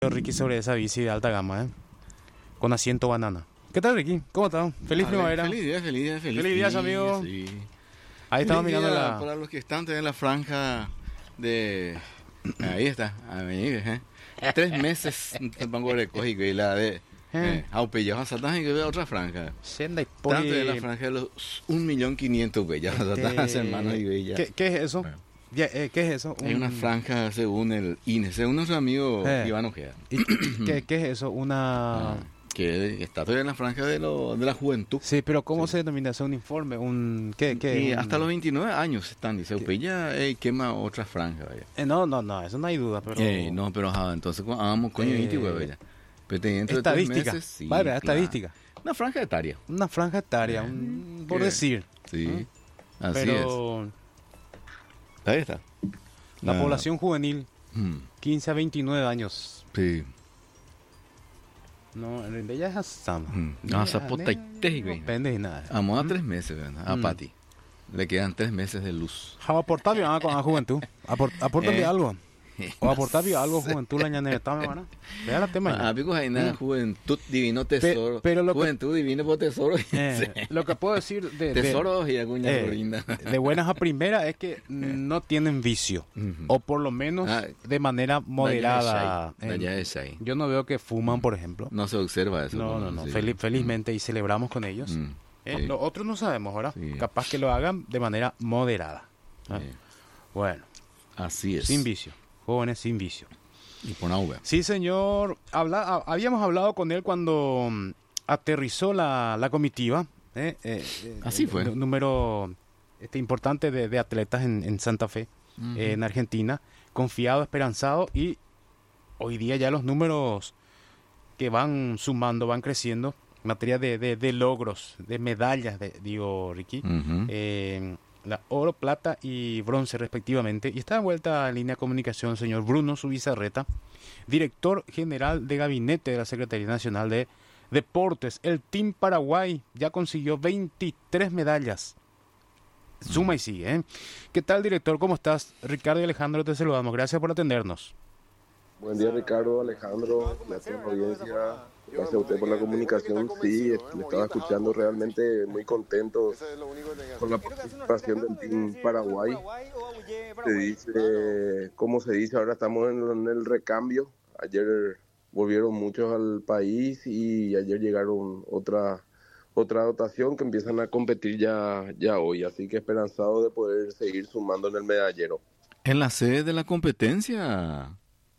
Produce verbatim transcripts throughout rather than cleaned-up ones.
Ricky sobre esa bici de alta gama, ¿eh? Con asiento banana. ¿Qué tal, Ricky? ¿Cómo estás? Feliz A primavera. Feliz día, feliz día, feliz, Feliz día, amigo. Sí. Ahí estamos Feliz mirando día la... para los que están en la franja de... Ahí está, ahí, ¿eh? Tres meses te pongo recoger y la de... Eh, aupellas a Satán y que veo otra franja. Senda y Tanto de la franja de los un millón quinientos bellas a Satán, hermanos y bellas. ¿Qué, ¿Qué es eso? Bueno. Ya, eh, ¿Qué es eso? Hay Un- una franja según el I N E, según nuestro amigo Eh. Iván Ojeda, ¿Y- y- ¿Qué, ¿Qué es eso? Una... que está todavía en la franja de, lo, de la juventud. Sí, pero ¿cómo Sí. se denomina eso? ¿Un informe? ¿Un qué? qué? Y Un- hasta los veintinueve años están, dice, Upella eh, quema otra franja, vaya. Eh, no, no, no, eso no hay duda, pero... Eh, no, pero ajá, entonces cu- hagamos coño Eh, veintinueve ya. Pero te- dentro de tres Estadística. meses, sí, Vale, claro. estadística. Una franja etaria. Una franja etaria, Eh, un- por ¿qué? decir. Sí, así Pero es. Ahí está. la Ah, población juvenil, mm, quince a veintinueve años. sí. No, en realidad ya es Assam. Mm. No, zapota y tej, güey. No depende de nada. Vamos a tres meses, ¿verdad? A Mm. Pati. Le quedan tres meses de luz. Java aportar bien con la juventud. Apor, aportarle Eh. algo. O aportar bien algo juventud la ñanera. Está ¿verdad? Vea la tema. Ah, amigos, hay nada, Mm. juventud divino tesoro. pero lo que- juventud divino por tesoro. Eh, lo que puedo decir de, de, Tesoro y alguna eh, rinda. de buenas a primeras es que no tienen vicio. Ujú. O por lo menos Ah, de manera moderada. Allá En- es ahí. Yo no veo que fuman, por ejemplo. No se observa eso. No, no, no. Feliz- felizmente y celebramos con ellos. Mm, Eh, sí, Los otros no sabemos, ¿verdad? Sí. Capaz que lo hagan de manera moderada. ¿ah? sí. Bueno, Así es. sin vicio. Jóvenes sin vicio. Y por V. Sí, señor. Habla, ha- habíamos hablado con él cuando mm, aterrizó la, la comitiva. ¿eh? Eh, eh, Así el fue. nu- número este, importante de, de atletas en, en Santa Fe, Ujú. eh, en Argentina. Confiado, esperanzado. Y hoy día ya los números que van sumando, van creciendo. En materia de, de, de logros, de medallas, de, digo, Ricky. Ujú. eh, la oro, plata y bronce respectivamente. Y está de vuelta en línea de comunicación el señor Bruno Zubizarreta, director general de gabinete de la Secretaría Nacional de Deportes. El Team Paraguay ya consiguió veintitrés medallas. Suma y sigue, ¿eh? ¿Qué tal, director? ¿Cómo estás? Ricardo y Alejandro te saludamos. Gracias por atendernos. Buen día, Ricardo, Alejandro, gracias a la audiencia, gracias a usted por la comunicación. Sí, le estaba escuchando, realmente muy contento con la participación del Team Paraguay. Se dice, como se dice, ahora estamos en, en el recambio. Ayer volvieron muchos al país y ayer llegaron otra otra dotación que empiezan a competir ya, ya hoy. Así que esperanzado de poder seguir sumando en el medallero. En la sede de la competencia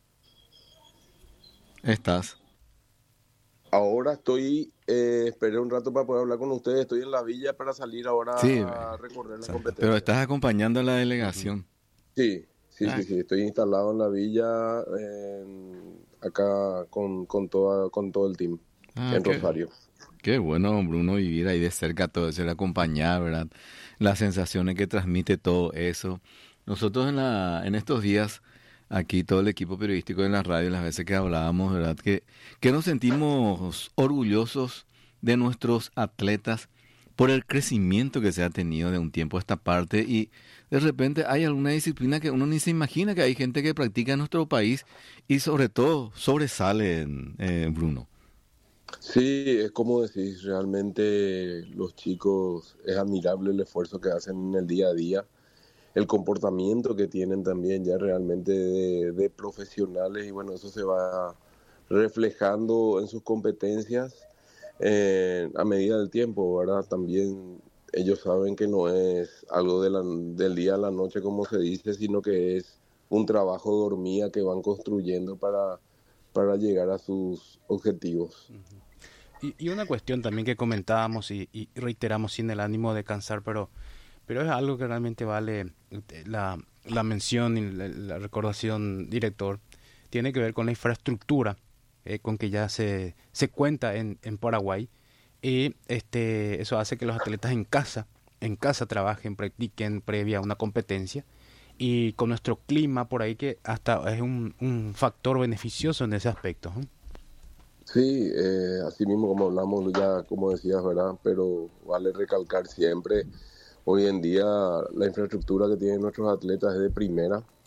estás. Ahora estoy, eh, esperé un rato para poder hablar con ustedes, estoy en la villa para salir ahora Sí, a recorrer la competencia. Pero estás acompañando a la delegación. Sí, sí, Ah. sí, sí, estoy instalado en la villa, en- acá con, con, toda, con todo el team, Ah, en qué- Rosario. Qué bueno, Bruno, vivir ahí de cerca todo eso, el acompañar, ¿verdad? Las sensaciones que transmite todo eso. Nosotros en, la, en estos días, aquí todo el equipo periodístico en la radio, las veces que hablábamos, ¿verdad? Que, que nos sentimos orgullosos de nuestros atletas por el crecimiento que se ha tenido de un tiempo a esta parte y de repente hay alguna disciplina que uno ni se imagina que hay gente que practica en nuestro país y sobre todo sobresale, eh, Bruno. Sí, es como decís, realmente los chicos, es admirable el esfuerzo que hacen en el día a día, el comportamiento que tienen también ya realmente de, de profesionales y bueno, eso se va reflejando en sus competencias eh, a medida del tiempo, ¿verdad? También ellos saben que no es algo de la, del día a la noche como se dice, sino que es un trabajo de hormiga que van construyendo para, para llegar a sus objetivos. Y, y una cuestión también que comentábamos y, y reiteramos sin el ánimo de cansar, pero, pero es algo que realmente vale la, la mención y la, la recordación, director, tiene que ver con la infraestructura eh, con que ya se, se cuenta en, en Paraguay y este, eso hace que los atletas en casa, en casa trabajen, practiquen previa a una competencia y con nuestro clima por ahí que hasta es un, un factor beneficioso en ese aspecto, ¿eh? Sí, eh, así mismo como hablamos ya, como decías, ¿verdad? Pero vale recalcar siempre, hoy en día la infraestructura que tienen nuestros atletas es de primera.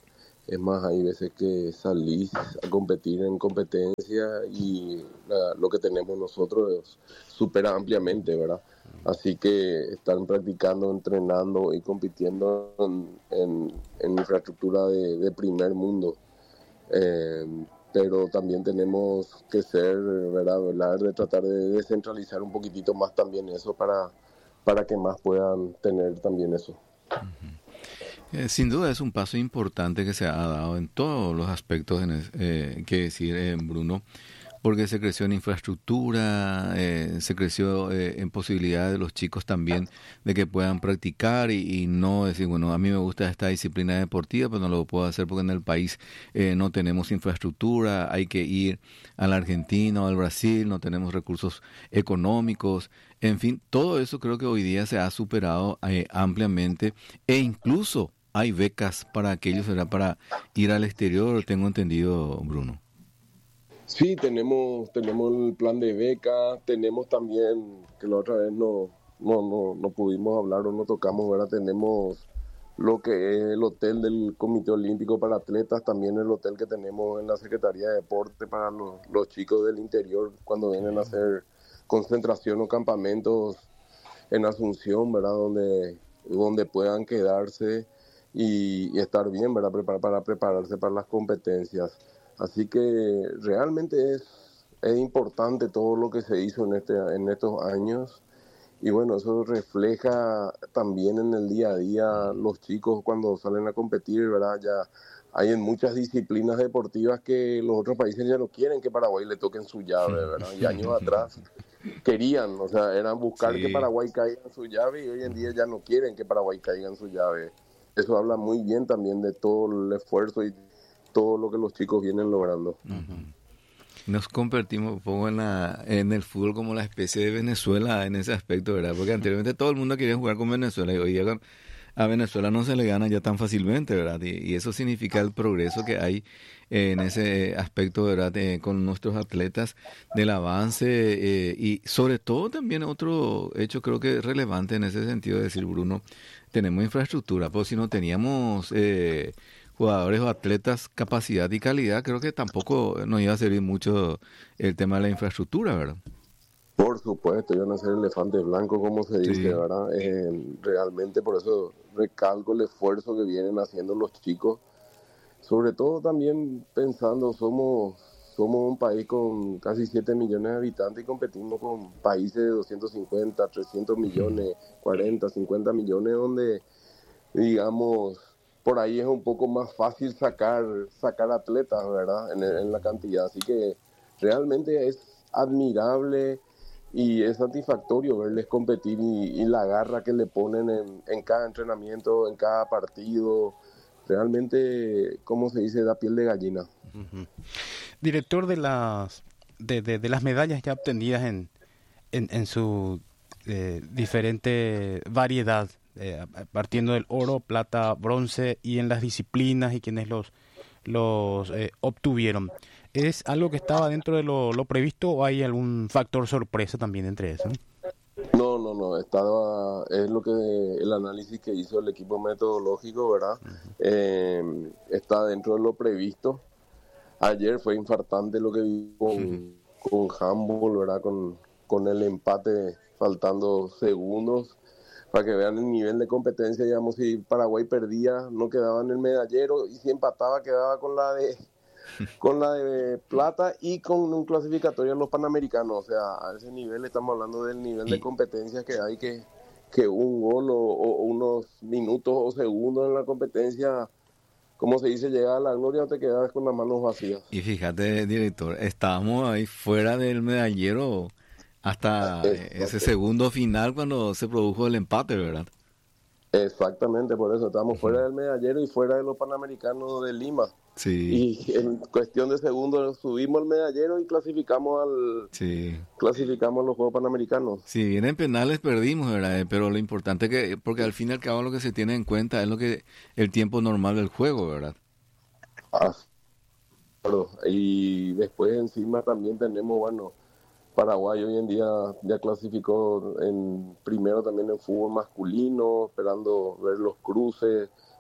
Es más, hay veces que salís a competir en competencia y la- lo que tenemos nosotros supera ampliamente, ¿verdad? Así que están practicando, entrenando y compitiendo en, en- en infraestructura de, de primer mundo. Eh, pero también tenemos que ser, ¿verdad? ¿verdad? De tratar de descentralizar un poquitito más también eso para, para que más puedan tener también eso. Eh, sin duda es un paso importante que se ha dado en todos los aspectos, en es- eh, que decir, eh, Bruno, porque se creció en infraestructura, eh, se creció eh, en posibilidades de los chicos también de que puedan practicar y, y no decir, bueno, a mí me gusta esta disciplina deportiva, pero no lo puedo hacer porque en el país eh, no tenemos infraestructura, hay que ir a la Argentina o al Brasil, no tenemos recursos económicos, en fin, todo eso creo que hoy día se ha superado eh, ampliamente e incluso hay becas para aquellos, ¿verdad? Para ir al exterior, tengo entendido, Bruno. Sí, tenemos, tenemos el plan de beca, tenemos también, que la otra vez no, no, no, no pudimos hablar o no tocamos, ¿verdad? Tenemos lo que es el hotel del Comité Olímpico para Atletas, también el hotel que tenemos en la Secretaría de Deporte para los, los chicos del interior cuando vienen a hacer concentración o campamentos en Asunción, ¿verdad? Donde, donde puedan quedarse y, y estar bien, ¿verdad? Prepar, para prepararse para las competencias. Así que realmente es, es importante todo lo que se hizo en, este, en estos años y bueno, eso refleja también en el día a día los chicos cuando salen a competir, ¿verdad? Ya hay en muchas disciplinas deportivas que los otros países ya no quieren que Paraguay le toquen su llave, ¿verdad? Y años atrás querían, o sea, eran buscar que Sí. Paraguay caiga en su llave y hoy en día ya no quieren que Paraguay caiga en su llave. Eso habla muy bien también de todo el esfuerzo y todo lo que los chicos vienen logrando. Ujú. Nos convertimos un poco en, la, en el fútbol como la especie de Venezuela en ese aspecto, ¿verdad? Porque anteriormente todo el mundo quería jugar con Venezuela y hoy día con- a Venezuela no se le gana ya tan fácilmente, ¿verdad? Y, y eso significa el progreso que hay en ese aspecto, ¿verdad? De- con nuestros atletas, del avance eh, y sobre todo también otro hecho creo que relevante en ese sentido, de decir, Bruno, tenemos infraestructura, pero si no teníamos... Eh, jugadores o atletas, capacidad y calidad, creo que tampoco nos iba a servir mucho el tema de la infraestructura, ¿verdad? Por supuesto, yo no ser elefante blanco, como se dice, Sí. ¿verdad? Eh, realmente por eso recalco el esfuerzo que vienen haciendo los chicos. Sobre todo también pensando, somos, somos un país con casi siete millones de habitantes y competimos con países de doscientos cincuenta, trescientos millones, cuarenta, cincuenta millones, donde, digamos, por ahí es un poco más fácil sacar, sacar atletas, ¿verdad? En, en la cantidad. Así que realmente es admirable y es satisfactorio verles competir y, y la garra que le ponen en, en cada entrenamiento, en cada partido. Realmente, como se dice, da piel de gallina. Ujú. Director de las de, de, de las medallas ya obtenidas en, en, en su eh, diferente variedad, eh, a- partiendo del oro, plata, bronce y en las disciplinas y quienes los, los eh, obtuvieron. ¿Es algo que estaba dentro de lo, lo previsto o hay algún factor sorpresa también entre eso? No, no, no, estaba, es lo que el análisis que hizo el equipo metodológico, ¿verdad? Eh, está dentro de lo previsto. Ayer fue infartante lo que vi con, con handball, ¿verdad? Con, con el empate faltando segundos. Para que vean el nivel de competencia, digamos, si Paraguay perdía, no quedaba en el medallero, y si empataba, quedaba con la de con la de plata y con un clasificatorio en los Panamericanos. O sea, a ese nivel estamos hablando del nivel de Y, competencia que hay, que, que un gol o, o unos minutos o segundos en la competencia, como se dice, llega a la gloria o te quedas con las manos vacías. y fíjate, director, estábamos ahí fuera del medallero hasta eh, ese Exacto. segundo final cuando se produjo el empate, ¿verdad? Exactamente, por eso estamos fuera del medallero y fuera de los Panamericanos de Lima. Sí, Y en cuestión de segundos subimos al medallero y clasificamos al sí. clasificamos a los Juegos Panamericanos. Si bien en penales perdimos, ¿verdad? Eh, Pero lo importante que, porque al fin y al cabo lo que se tiene en cuenta es lo que el tiempo normal del juego, ¿verdad? Ah, claro. Y después encima también tenemos, bueno, Paraguay hoy en día ya clasificó en primero también en fútbol masculino, esperando ver los cruces.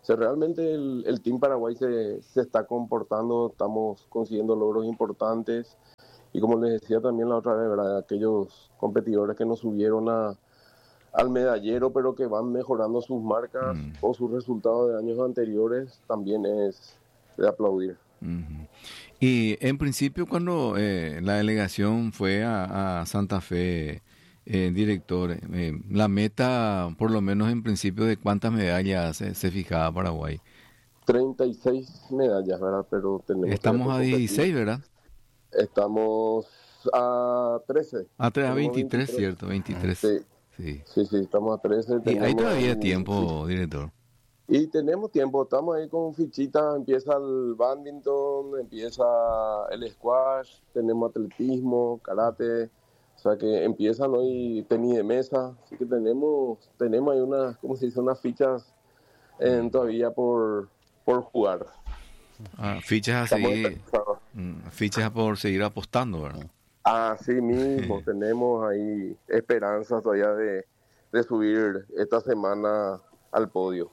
sea, realmente el, el Team Paraguay se, se está comportando, estamos consiguiendo logros importantes. Y como les decía también la otra vez, ¿verdad? Aquellos competidores que nos subieron a, al medallero, pero que van mejorando sus marcas mm. o sus resultados de años anteriores, también es de aplaudir. Uh-huh. Y en principio, cuando eh, la delegación fue a, a Santa Fe, eh, director, eh, la meta, por lo menos en principio, de cuántas medallas se, se fijaba Paraguay. treinta y seis medallas, ¿verdad? Pero tenemos Estamos a dieciséis, ¿verdad? Estamos a trece. A, tre- a veintitrés, veintitrés, ¿cierto? veintitrés. Sí. Sí. sí, sí, estamos a trece. Y hay todavía un... tiempo, director. Y tenemos tiempo, estamos ahí con fichita, empieza el badminton, empieza el squash, tenemos atletismo, karate, o sea que empiezan hoy tenis de mesa, así que tenemos tenemos ahí unas, ¿cómo se dice? Unas fichas en, todavía por, por jugar. Ah, fichas a seguir, fichas por seguir apostando, ¿verdad? Así mismo, tenemos ahí esperanzas todavía de, de subir esta semana al podio.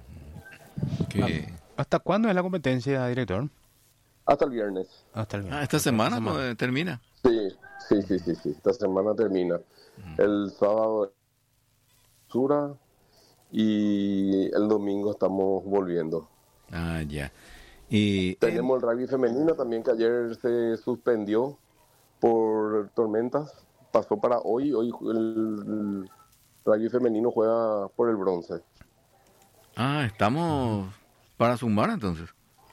¿Qué? ¿Hasta cuándo es la competencia, director? Hasta el viernes. Hasta el viernes. Ah, ¿esta semana, esta semana. termina? Sí, sí, sí, sí, sí, esta semana termina. Mm. El sábado Sura y el domingo estamos volviendo. Ah, ya. Y tenemos el rugby femenino también, que ayer se suspendió por tormentas, pasó para hoy, hoy el rugby femenino juega por el bronce. Ah, estamos para sumar entonces.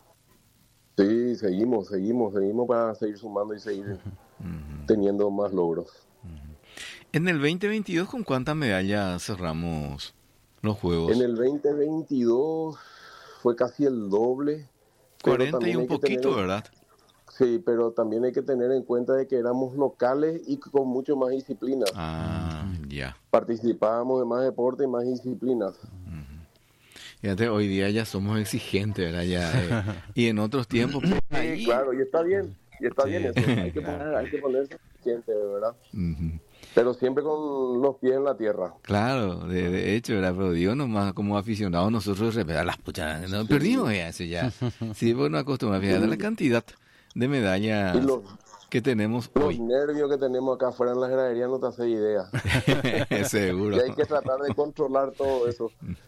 Sí, seguimos, seguimos, seguimos para seguir sumando y seguir uh-huh. teniendo más logros. Uh-huh. En el veinte veintidós, ¿con cuántas medallas cerramos los Juegos? En el veinte veintidós fue casi el doble. cuarenta y un poquito, tener... ¿verdad? Sí, pero también hay que tener en cuenta de que éramos locales y con mucho más disciplinas. Ah, ya. Participábamos de más deporte y más disciplinas. Uh-huh. Fíjate, hoy día ya somos exigentes, ¿verdad? Ya, eh. Y en otros tiempos... Pues, ahí... Claro, y está bien, y está sí. bien eso. Hay que, poner, hay que ponerse exigente, ¿verdad? Uh-huh. Pero siempre con los pies en la tierra. Claro, de, de hecho, ¿verdad? Pero digo, nomás como aficionados nosotros, a las puchas, no, sí. perdimos ya eso ya. Sí, bueno, acostumbramos, fíjate sí. la cantidad de medallas los, que tenemos los hoy. Los nervios que tenemos acá afuera en la ganadería no te hace idea. Seguro. Y hay que tratar de controlar todo eso.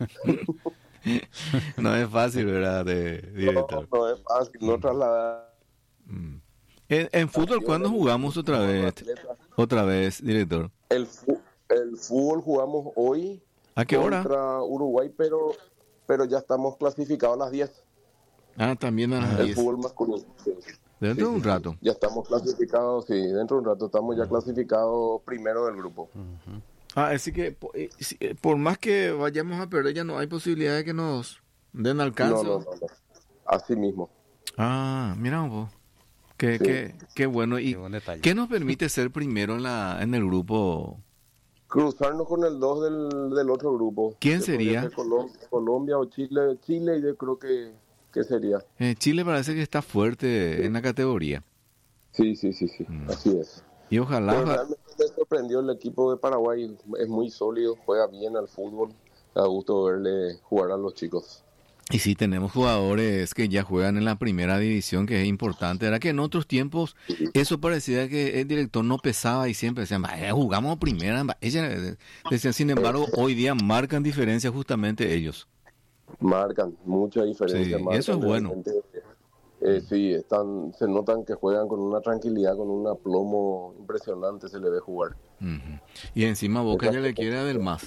No es fácil, ¿verdad, de, director? No, no es fácil, no trasladar. Mm. En, en fútbol, ¿cuándo jugamos otra vez? Otra vez, director. El, el fútbol jugamos hoy. ¿A qué hora? Contra Uruguay, pero pero ya estamos clasificados a las diez. Ah, también a las el diez. El fútbol masculino. Sí. Dentro de sí, un sí, rato. Sí. Ya estamos clasificados, sí, dentro de un rato estamos ya clasificados primero del grupo. Uh-huh. Ah, así que por más que vayamos a perder, ya no hay posibilidad de que nos den alcance. No, no, no, no. Así mismo. Ah, mira un poco. Qué, sí. qué, qué bueno. ¿Y qué, qué nos permite ser primero en la en el grupo? Cruzarnos con el dos del, del otro grupo. ¿Quién sería? Colombia, Colombia o Chile. Chile yo creo que, que sería. Eh, Chile parece que está fuerte sí. en la categoría. Sí, sí, sí, sí. Mm. Así es. Y ojalá... Pero realmente me sorprendió el equipo de Paraguay. Es muy sólido, juega bien al fútbol. Da gusto verle jugar a los chicos. Y sí, tenemos jugadores que ya juegan en la primera división, que es importante. Era que en otros tiempos eso parecía que el director no pesaba y siempre decían, jugamos primera. Ella decía, sin embargo, hoy día marcan diferencia justamente ellos. Marcan, mucha diferencia. Sí, marcan eso es bueno. Eh, sí, están, se notan que juegan con una tranquilidad, con un aplomo impresionante, se le ve jugar. Uh-huh. Y encima Boca ya le quiere del más.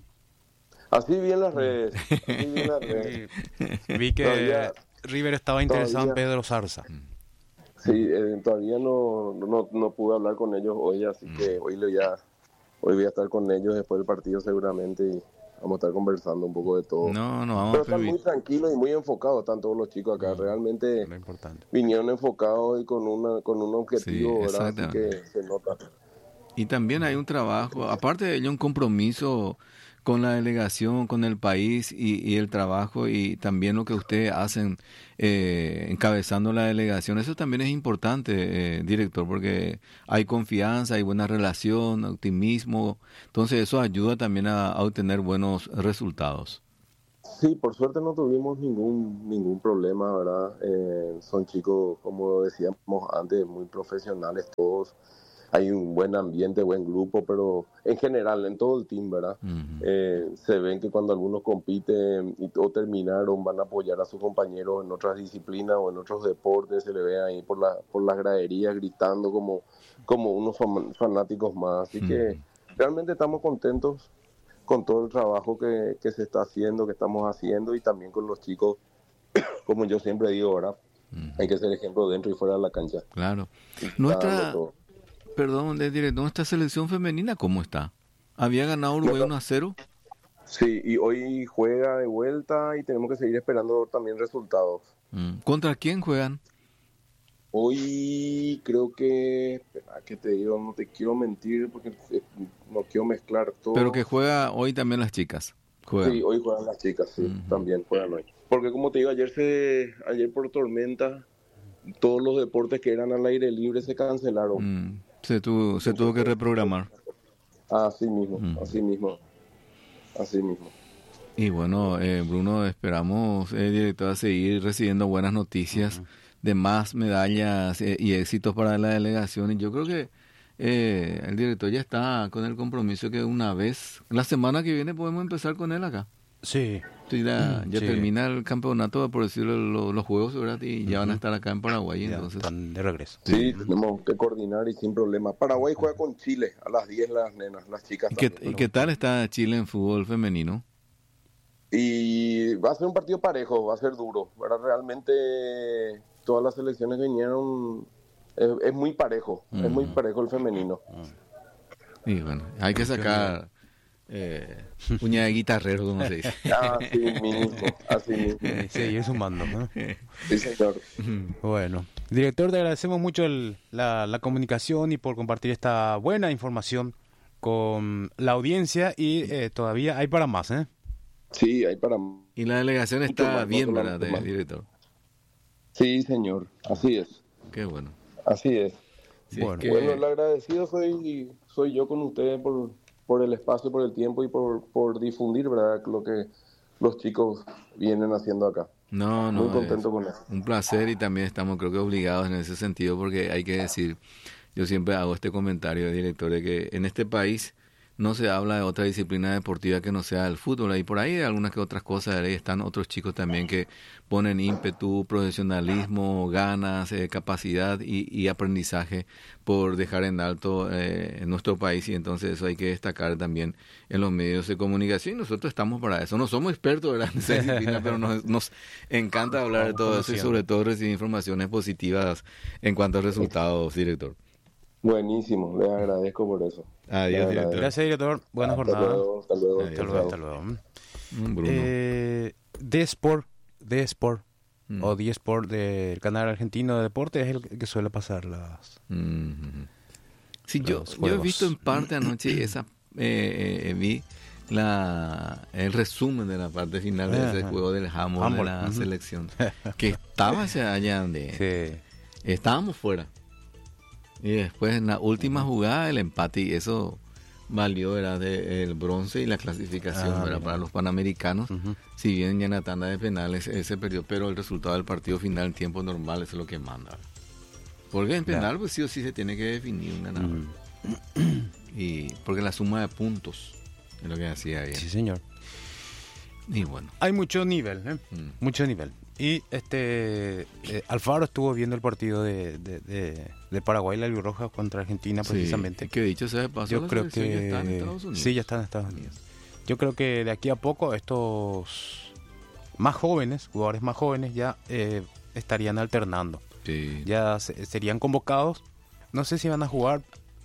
Así vi en las redes. Así vi en las redes. Vi que todavía, River estaba interesado todavía, en Pedro Zarza. Sí, eh, todavía no, no, no pude hablar con ellos hoy, así mm. que hoy, le voy a, hoy voy a estar con ellos después del partido seguramente y vamos a estar conversando un poco de todo. No, no, vamos Pero a están muy tranquilos y muy enfocados, están todos los chicos acá. Mm. Realmente vinieron enfocados y con, una, con un objetivo, sí, ¿verdad? Así que se nota. Y también hay un trabajo, aparte de ello, un compromiso con la delegación, con el país y, y el trabajo y también lo que ustedes hacen eh, encabezando la delegación. Eso también es importante, eh, director, porque hay confianza, hay buena relación, optimismo. Entonces eso ayuda también a, a obtener buenos resultados. Sí, por suerte no tuvimos ningún ningún problema, ¿verdad? Eh, son chicos, como decíamos antes, muy profesionales todos. Hay un buen ambiente, buen grupo, pero en general, en todo el team, ¿verdad? Ujú. Eh, se ven que cuando algunos compiten y, o terminaron, van a apoyar a sus compañeros en otras disciplinas o en otros deportes, se le ve ahí por, la, por las graderías gritando como, como unos fan- fanáticos más. Así que realmente estamos contentos con todo el trabajo que, que se está haciendo, que estamos haciendo y también con los chicos, como yo siempre digo, ¿verdad? Hay que ser ejemplo dentro y fuera de la cancha. Claro. Y está dando Nuestra, todo. perdón, de director, nuestra selección femenina, ¿cómo está? Había ganado Uruguay Bueno, uno a cero. sí, y hoy juega de vuelta y tenemos que seguir esperando también resultados. Mm. ¿Contra quién juegan? Hoy creo que, espera, que te digo, no te quiero mentir porque eh, no quiero mezclar todo. Pero que juega hoy también las chicas. Juegan. Sí, hoy juegan las chicas, sí, Ujú. también juegan hoy. Porque como te digo, ayer se, ayer por tormenta, todos los deportes que eran al aire libre se cancelaron. Mm. Se tuvo, se tuvo que reprogramar. Así mismo, Ujú. así mismo, así mismo. Y bueno, eh, Bruno, esperamos, eh, director, a seguir recibiendo buenas noticias de más medallas eh, y éxitos para la delegación. Y yo creo que eh, el director ya está con el compromiso que una vez, la semana que viene podemos empezar con él acá. Sí. Sí, ya ya Sí. termina el campeonato, por decirlo, lo- los juegos, ¿verdad? Y ya van a Ujú. estar acá en Paraguay, Ya entonces. están de regreso. Sí, tenemos que coordinar y sin problema. Paraguay juega con Chile a las diez las nenas, las chicas ¿Y qué, también. y qué tal está Chile en fútbol femenino? Y va a ser un partido parejo, va a ser duro. ¿Verdad? Realmente todas las selecciones que vinieron es, es muy parejo, es muy Ujú. parejo el femenino. Y bueno, hay que sacar eh, uña de guitarrero, como se dice. Así mismo, así mismo. Y seguir sumando, ¿no? Sí, señor. Bueno, director, te agradecemos mucho el- la, la comunicación y por compartir esta buena información con la audiencia y eh, todavía hay para más, ¿eh? Sí, hay para... Y la delegación Mucho está más, no bien, solamente ¿verdad, de- más. director? Sí, señor, así es, Qué bueno. así es. Si es Bueno. que- Bueno, el agradecido soy, soy yo con ustedes por, por el espacio, por el tiempo y por, por difundir, ¿verdad? Lo que los chicos vienen haciendo acá. No, no, Muy contento es con eso. un placer y también estamos creo que obligados en ese sentido porque hay que decir, yo siempre hago este comentario, director, de que en este país no se habla de otra disciplina deportiva que no sea el fútbol. Y por ahí hay algunas que otras cosas, ahí están otros chicos también que ponen ímpetu, profesionalismo, ganas, eh, capacidad y, y aprendizaje por dejar en alto eh, en nuestro país, y entonces eso hay que destacar también en los medios de comunicación. Y nosotros estamos para eso. No somos expertos, ¿verdad?, en esa disciplina, pero nos, nos encanta hablar de todo eso y sobre todo recibir informaciones positivas en cuanto a resultados, director. Buenísimo, les agradezco por eso. Adiós, Les director. agradezco. Gracias, director. Buena Hasta jornada. luego, hasta luego. Adiós. Hasta luego, hasta luego. Mm, Bruno. Eh, D-Sport, D-Sport Mm. o D-Sport del canal argentino de deporte es el que suele pasar las... Mm. Sí, yo, los yo he juegos. visto en parte anoche esa, eh, eh, vi la el resumen de la parte final de ese Ajá. juego del handball de Handball, la ujú. selección, que estaba hacia allá donde Sí. estábamos fuera. Y después en la última jugada el empate, y eso valió, era de, el bronce y la clasificación, Ah, ¿verdad?, mira. para los panamericanos. Ujú. Si bien ya en la tanda de penales eh, se perdió, pero el resultado del partido final en tiempo normal eso es lo que manda. Porque en Claro. penal pues sí o sí se tiene que definir un ganador. Mm. Y porque la suma de puntos es lo que hacía bien. Sí, señor. Y bueno. Hay mucho nivel, ¿eh? Mm. Mucho nivel. Y este eh, Alfaro estuvo viendo el partido de, de, de, de Paraguay, la Albirroja contra Argentina, precisamente. Sí, que dicho sea de paso, Yo la creo selección ya que está en Estados Unidos. sí, ya está en Estados Unidos. Yo creo que de aquí a poco estos más jóvenes, jugadores más jóvenes, ya eh, estarían alternando. Sí. Ya se- serían convocados. No sé si van a jugar.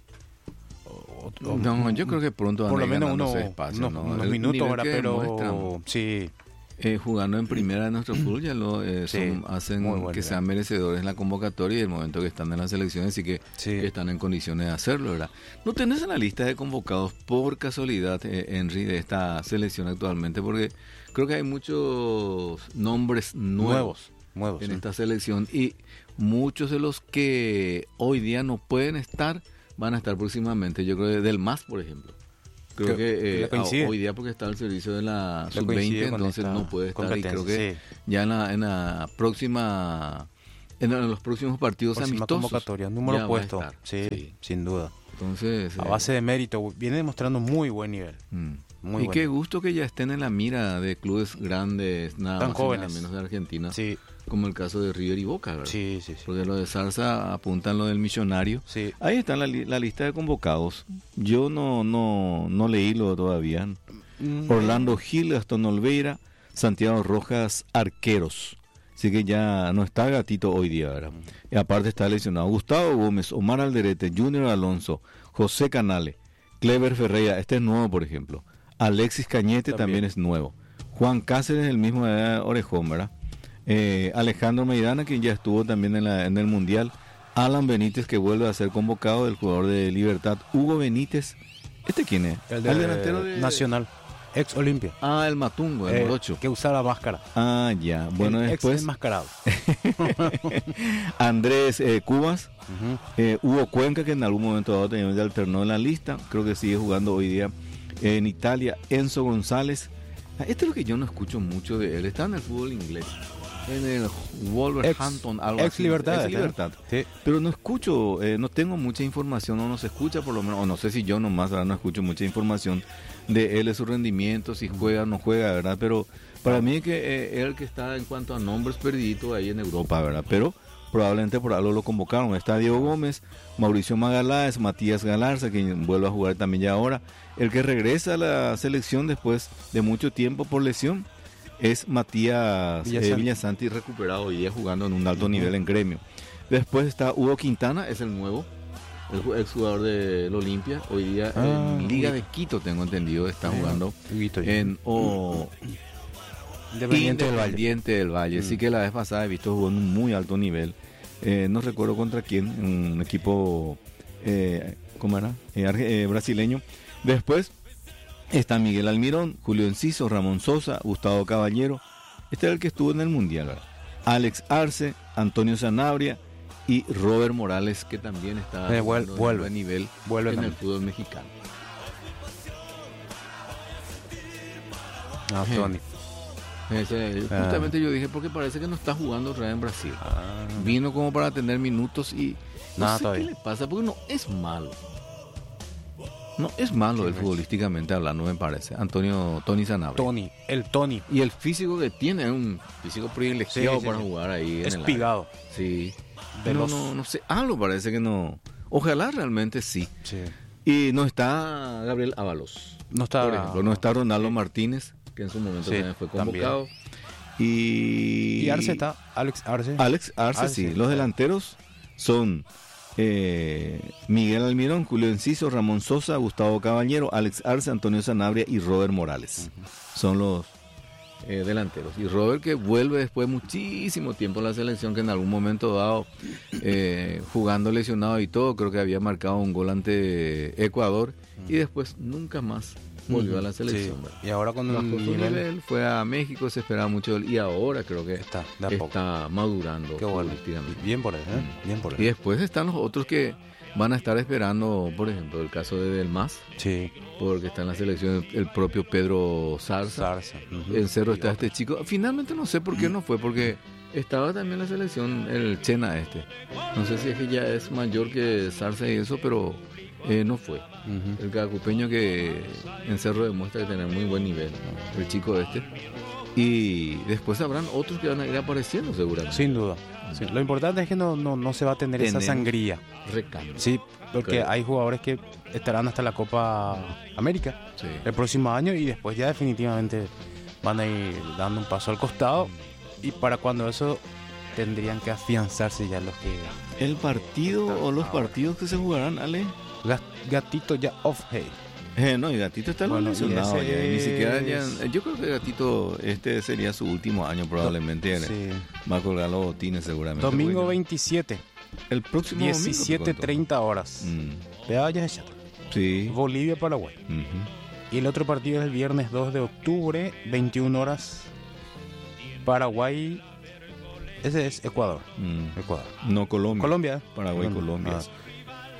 o- o- No, yo creo que pronto van por a lo ir menos ganándose unos, espacio, unos, ¿no? unos El minutos, nivel ¿verdad? que Pero demuestran, sí, eh, jugando en primera de nuestro fútbol ya lo eh, Sí, son- hacen muy buen que nivel. sean merecedores en la convocatoria y el momento que están en las selecciones y que sí. están en condiciones de hacerlo, ¿verdad? ¿No tenés en la lista de convocados por casualidad, eh, Henry, de esta selección actualmente? Porque creo que hay muchos nombres nuevos, nuevos, nuevos. en sí. esta selección y muchos de los que hoy día no pueden estar van a estar próximamente. Yo creo que del M A S, por ejemplo. Creo Que- que le eh, coincide. a- hoy día porque está al servicio de la Le sub coincide veinte, con entonces esta no puede estar. Y creo que competencia, sí. ya en la, en la próxima, en, en los próximos partidos Próxima amistosos. convocatoria, número ya va a puesto. estar. Sí, Sí. sin duda. Entonces, A eh, base de mérito, viene demostrando muy buen nivel. mm. Muy y buen qué nivel. gusto que ya estén en la mira de clubes grandes, nada Tan más y jóvenes. nada menos de Argentina, Sí, como el caso de River y Boca, ¿verdad? sí, sí. sí. Porque lo de Zarza apuntan lo del millonario. Sí. Ahí está la, li- la lista de convocados. Yo no, no, no leí lo todavía. Mm, Orlando Gil, Gastón Olveira, Santiago Rojas, arqueros. Así que ya no está Gatito hoy día, ¿verdad? Y aparte está lesionado Gustavo Gómez, Omar Alderete, Junior Alonso, José Canale, Clever Ferreira, este es nuevo, por ejemplo. Alexis Cañete también, También. es nuevo. Juan Cáceres, el mismo de Orejón, ¿verdad? Eh, Alejandro Maidana, quien ya estuvo también en, la, en el Mundial. Alan Benítez, que vuelve a ser convocado, el jugador de Libertad. Hugo Benítez, ¿este quién es? El de Ah, delantero de Nacional, ex Olimpia. Ah, el Matungo, el Eh, morocho. que usa la máscara. Ah, ya. Bueno, El después ex enmascarado. Andrés eh, Cubas, Ujú. eh, Hugo Cuenca, que en algún momento dado también ya alternó en la lista. Creo que sigue jugando hoy día en Italia. Enzo González. Ah, este es lo que yo no escucho mucho de él. Está en el fútbol inglés. En el Wolverhampton, Ex- algo ex así. Libertad, Ex ¿eh? Libertad. Sí. Pero no escucho, eh, no tengo mucha información, no nos escucha por lo menos, o no sé si yo nomás, ¿verdad? No escucho mucha información de él, de su rendimiento, si juega o no juega, ¿verdad? Pero para mí es que eh, él que está en cuanto a nombres perdido ahí en Europa, ¿verdad? Pero probablemente por algo lo convocaron. Está Diego Gómez, Mauricio Magaláes, Matías Galarza, quien vuelve a jugar también ya ahora. El que regresa a la selección después de mucho tiempo por lesión es Matías eh, Villasanti. Villasanti, recuperado hoy día jugando en un alto nivel en Gremio. Después está Hugo Quintana, es el nuevo, el ju- exjugador del Olimpia. Hoy día Ah, en Liga Hugo. de Quito, tengo entendido, está jugando Huguito, en o, Independiente del Valle. Independiente del Valle. Así que la vez pasada he visto jugó en un muy alto nivel. Eh, no recuerdo contra quién, un equipo, eh, ¿cómo era? Eh, arge- eh, brasileño. Después está Miguel Almirón, Julio Enciso, Ramón Sosa, Gustavo Caballero. Este es el que estuvo en el Mundial, ¿verdad? Alex Arce, Antonio Sanabria y Robert Morales, que también está Eh, vuel- jugando en vuelve. buen nivel Vuelve en el también. fútbol mexicano. Ah, Tony. Ese, Ah. justamente yo dije, porque parece que no está jugando otra vez en Brasil. Ah, Vino como para tener minutos y no Nada sé todavía. qué le pasa, porque no es malo. No es malo él no es? futbolísticamente hablando, me parece. Antonio Tony Sanabria. Tony, el Tony. Y el físico que tiene es un físico privilegiado Sí, sí, para sí. jugar ahí. en el Espigado. área. Sí. Veloz. No, no, no sé. Algo parece que no. Ojalá realmente sí. Sí. Y no está Gabriel Ábalos. No está. Por ejemplo, no está Ronaldo Martínez, que en su momento Sí, también fue también. convocado. Y, Y Arce está. Alex Arce. Alex Arce, Arce, sí. sí. Los delanteros son eh, Miguel Almirón, Julio Enciso, Ramón Sosa, Gustavo Caballero, Alex Arce, Antonio Sanabria y Robert Morales. Son los eh, delanteros. Y Robert, que vuelve después de muchísimo tiempo a la selección, que en algún momento dado, eh, jugando lesionado y todo, creo que había marcado un gol ante Ecuador y después nunca más volvió a la selección. Sí. ¿verdad? Y ahora con Bajó un su nivel. nivel, fue a México, se esperaba mucho de él, y ahora creo que Está, de a poco. está madurando Qué bueno. futbolísticamente. Bien por él, ¿eh? Bien por Y él. después están los otros que van a estar esperando, por ejemplo, el caso de Delmas, Sí. porque está en la selección el propio Pedro Zarza. Zarza. Ujú. En Cerro está Y este chico. Finalmente no sé por qué no fue, porque estaba también en la selección el Chena este. No sé si es que ya es mayor que Zarza y eso, pero eh, no fue. Ujú. El cacupeño que en Cerro demuestra que tiene muy buen nivel, el chico este. Y después habrán otros que van a ir apareciendo seguramente. Sin duda. Sí. Lo importante es que no, no, no se va a tener esa Tenemos sangría. Recambio. Sí, porque Claro. hay jugadores que estarán hasta la Copa América Sí. el próximo año y después ya definitivamente van a ir dando un paso al costado y para cuando eso tendrían que afianzarse ya los que El partido o los partidos que se jugarán, Ale. Gat- Gatito ya off hey. Eh, no, y Gatito está Bueno, y lesionado ese ya, y ni siquiera ya- es- yo creo que Gatito este sería su último año probablemente. Sí. Va a colgar los botines seguramente. Domingo porque- veintisiete, El próximo diecisiete domingo. treinta horas. Mm, Vea, ya es sí. Bolivia, Paraguay. Ujú. Y el otro partido es el viernes dos de octubre, veintiuna horas. Paraguay. Ese es Ecuador. Mm. Ecuador. No, Colombia. Colombia. Paraguay, Colombia. Colombia. Ah.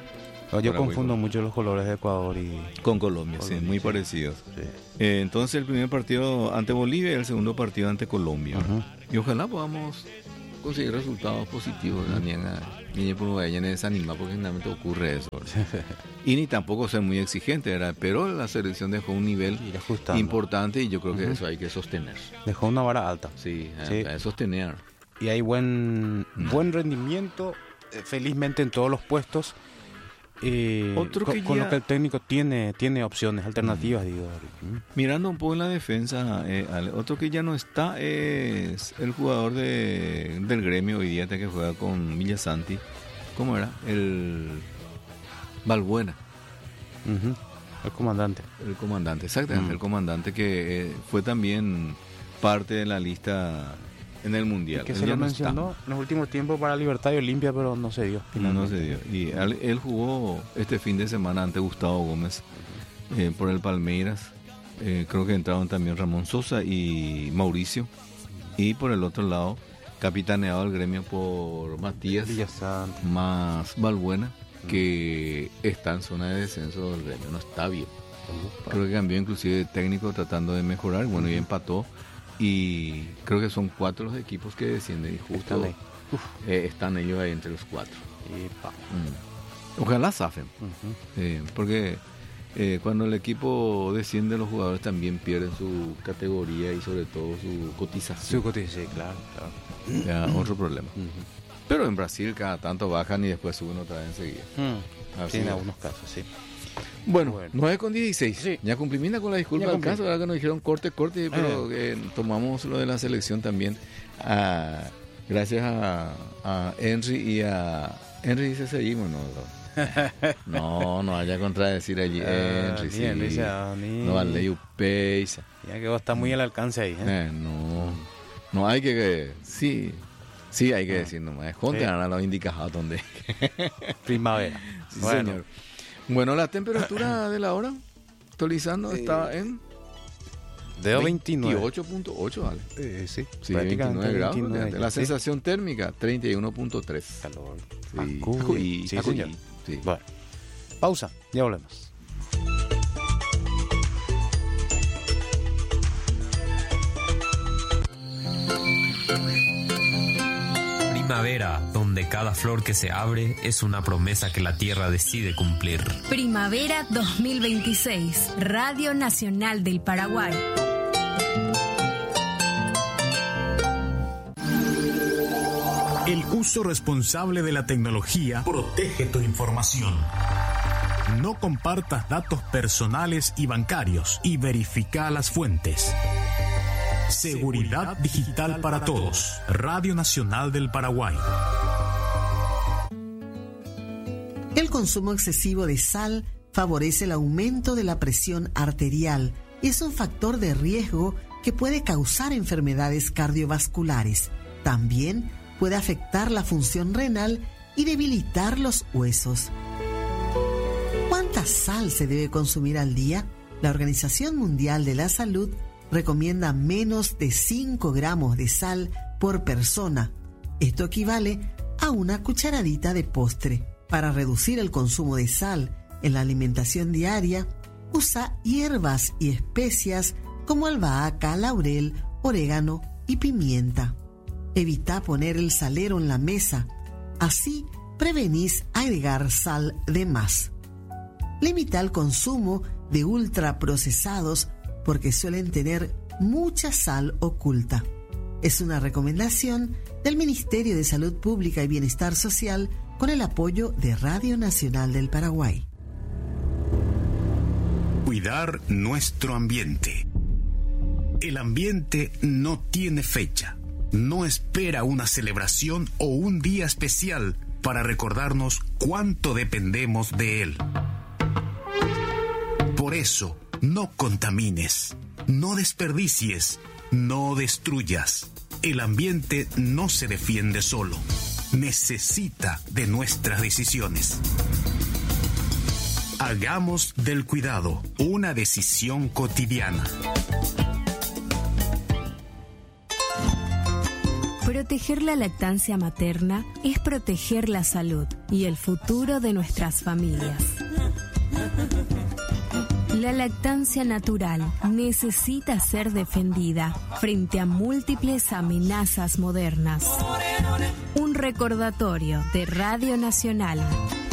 Yo confundo mucho los colores de Ecuador y... Con Colombia, Colombia sí, muy sí. parecidos. Sí. Eh, entonces el primer partido ante Bolivia y el segundo partido ante Colombia. Uh-huh. Y ojalá podamos conseguir resultados positivos. Uh-huh. La niña, niña uruguaya no desanima porque generalmente ocurre eso. Y ni tampoco ser muy exigente, ¿verdad? Pero la selección dejó un nivel importante y yo creo que uh-huh. eso hay que sostener. Dejó una vara alta. Sí, sí. Hay que sostener. Y hay buen, uh-huh. buen rendimiento, eh, felizmente en todos los puestos. Eh, Otro con, que con ya... lo que el técnico tiene tiene opciones alternativas, mm. digo. Mm. Mirando un poco en la defensa, eh, Ale, otro que ya no está es el jugador de, del Gremio hoy día que juega con Villasanti. ¿Cómo era? El Balbuena. Uh-huh. El comandante. El comandante, exactamente. Mm. El comandante que eh, fue también parte de la lista en el Mundial. Y que él se lo no mencionó está. En los últimos tiempos para Libertad y Olimpia, pero no se dio. No, no se dio. Y él, él jugó este fin de semana ante Gustavo Gómez eh, por el Palmeiras. Eh, creo que entraron también Ramón Sosa y Mauricio. Y por el otro lado, capitaneado el Gremio por Matías Villasanti más Balbuena, que está en zona de descenso del Gremio. No está bien. Creo que cambió inclusive de técnico tratando de mejorar. Bueno, uh-huh. y empató. Y creo que son cuatro los equipos que descienden y justo están, eh, están ellos ahí entre los cuatro. Mm. Ojalá zafen, uh-huh. eh, porque eh, cuando el equipo desciende los jugadores también pierden su categoría y sobre todo su cotización. Su cotización, sí, claro, claro. Ya, otro problema. Uh-huh. Pero en Brasil cada tanto bajan y después suben otra vez enseguida. Uh-huh. Sí, en algunos casos, sí. Bueno, bueno, nueve con dieciséis. Sí. Ya cumplimenta con la disculpa del caso, ¿verdad? Que nos dijeron corte, corte, pero eh. Eh, tomamos lo de la selección también. Ah, gracias a, a Henry y a... Henry dice seguimos, ¿no? No, no haya contradecir allí. Ah, Henry, sí. Henry, ni... No vale, Upeisa. Ya que vos estás muy al alcance ahí, ¿eh? eh no, no hay que... que sí, sí hay que ah. decir nomás. Jonte, ahora lo indicas a donde. Primavera. Sí, bueno. Señor. Bueno, la temperatura de la hora, actualizando, está en... De veintinueve. veintiocho punto ocho, ¿vale? Eh, sí, sí veintinueve grados. veintinueve, la sí. sensación térmica, treinta y uno punto tres. Calor. Sí. Acuy. Sí, Acuy. señor. Sí. Bueno, pausa, ya volvemos. Primavera, donde cada flor que se abre es una promesa que la tierra decide cumplir. Primavera dos mil veintiséis, Radio Nacional del Paraguay. El uso responsable de la tecnología protege tu información. No compartas datos personales y bancarios y verifica las fuentes. Seguridad digital para todos. Radio Nacional del Paraguay. El consumo excesivo de sal favorece el aumento de la presión arterial y es un factor de riesgo que puede causar enfermedades cardiovasculares. También puede afectar la función renal y debilitar los huesos. ¿Cuánta sal se debe consumir al día? La Organización Mundial de la Salud recomienda menos de cinco gramos de sal por persona. Esto equivale a una cucharadita de postre. Para reducir el consumo de sal en la alimentación diaria, usa hierbas y especias como albahaca, laurel, orégano y pimienta. Evita poner el salero en la mesa. Así prevenís agregar sal de más. Limita el consumo de ultraprocesados porque suelen tener mucha sal oculta. Es una recomendación del Ministerio de Salud Pública y Bienestar Social con el apoyo de Radio Nacional del Paraguay. Cuidar nuestro ambiente. El ambiente no tiene fecha. No espera una celebración o un día especial para recordarnos cuánto dependemos de él. Por eso, no contamines, no desperdicies, no destruyas. El ambiente no se defiende solo. Necesita de nuestras decisiones. Hagamos del cuidado una decisión cotidiana. Proteger la lactancia materna es proteger la salud y el futuro de nuestras familias. La lactancia natural necesita ser defendida frente a múltiples amenazas modernas. Un recordatorio de Radio Nacional.